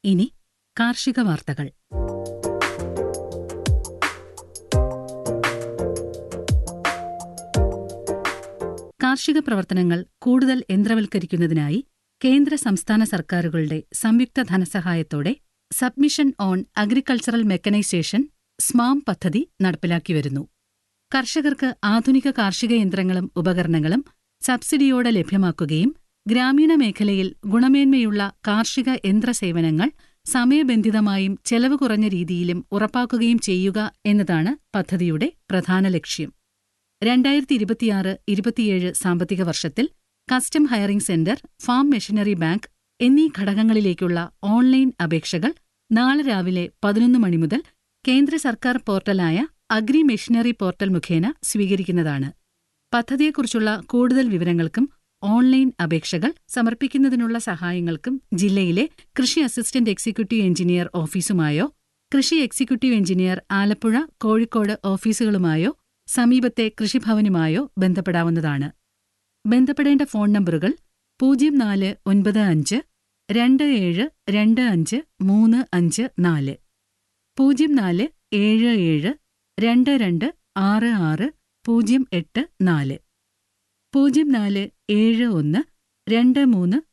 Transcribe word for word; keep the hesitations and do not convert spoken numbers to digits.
ഇനി കാർഷിക വാർത്തകൾ. കാർഷിക പ്രവർത്തനങ്ങൾ കൂടുതൽ യന്ത്രവൽക്കരിക്കുന്നതിനായി കേന്ദ്ര സംസ്ഥാന സർക്കാരുകളുടെ സംയുക്ത ധനസഹായത്തോടെ സബ്മിഷൻ ഓൺ അഗ്രികൾച്ചറൽ മെക്കനൈസേഷൻ സ്മാം പദ്ധതി നടപ്പിലാക്കിവരുന്നു. കർഷകർക്ക് ആധുനിക കാർഷിക യന്ത്രങ്ങളും ഉപകരണങ്ങളും സബ്സിഡിയോടെ ലഭ്യമാക്കുകയും ഗ്രാമീണ മേഖലയിൽ ഗുണമേന്മയുള്ള കാർഷിക യന്ത്രസേവനങ്ങൾ സമയബന്ധിതമായും ചെലവ് കുറഞ്ഞ രീതിയിലും ഉറപ്പാക്കുകയും ചെയ്യുക എന്നതാണ് പദ്ധതിയുടെ പ്രധാന ലക്ഷ്യം. രണ്ടായിരത്തി ഇരുപത്തിയാറ് ഇരുപത്തിയേഴ് സാമ്പത്തിക വർഷത്തിൽ custom hiring centre, farm machinery bank എന്നീ ഘടകങ്ങളിലേക്കുള്ള ഓൺലൈൻ അപേക്ഷകൾ നാളെ രാവിലെ പതിനൊന്ന് മണി മുതൽ കേന്ദ്ര സർക്കാർ പോർട്ടലായ അഗ്രി മെഷീനറി പോർട്ടൽ മുഖേന സ്വീകരിക്കുന്നതാണ്. പദ്ധതിയെക്കുറിച്ചുള്ള കൂടുതൽ വിവരങ്ങൾക്കും ഓൺലൈൻ അപേക്ഷകൾ സമർപ്പിക്കുന്നതിനുള്ള സഹായങ്ങൾക്കും ജില്ലയിലെ കൃഷി അസിസ്റ്റന്റ് എക്സിക്യൂട്ടീവ് എഞ്ചിനീയർ ഓഫീസുമായോ കൃഷി എക്സിക്യൂട്ടീവ് എഞ്ചിനീയർ ആലപ്പുഴ, കോഴിക്കോട് ഓഫീസുകളുമായോ സമീപത്തെ കൃഷിഭവനുമായോ ബന്ധപ്പെടാവുന്നതാണ്. ബന്ധപ്പെടേണ്ട ഫോൺ നമ്പറുകൾ പൂജ്യം നാല് ഒൻപത് അഞ്ച് രണ്ട് ഏഴ് രണ്ട് അഞ്ച് മൂന്ന് അഞ്ച് നാല്, പൂജ്യം നാല് ഏഴ് ഏഴ് രണ്ട് രണ്ട് ആറ് ആറ് പൂജ്യം എട്ട് നാല്, പൂജ്യം നാല് ഏഴ് ഒന്ന് രണ്ട് മൂന്ന്